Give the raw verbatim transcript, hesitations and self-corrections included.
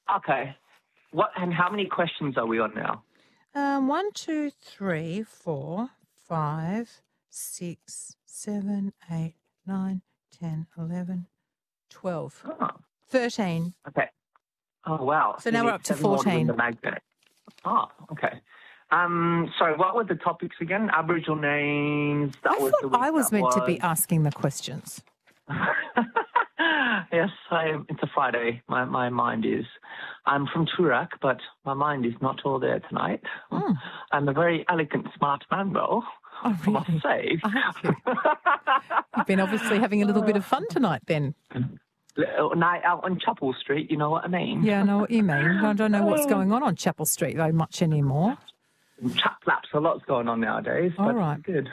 Okay. What and how many questions are we on now? Um, one, two, three, four, five, six, seven, eight, nine, ten, eleven, twelve, Oh, thirteen. okay. Oh, wow. So You now we're need up to seven more than fourteen. the magnet. Oh, okay. Um, sorry, what were the topics again? Aboriginal names. That I was thought the week I was that meant to be was. asking the questions. Yes, I am. It's a Friday. My my mind is. I'm from Turak, but my mind is not all there tonight. Mm. I'm a very elegant, smart man, though. Oh, I must really? say. Have you? You've been obviously having a little bit of fun tonight then. Little night out on Chapel Street, you know what I mean? Yeah, I know what you mean. I don't know what's going on on Chapel Street, though, much anymore. Chap laps, a lot's going on nowadays, All but right. good.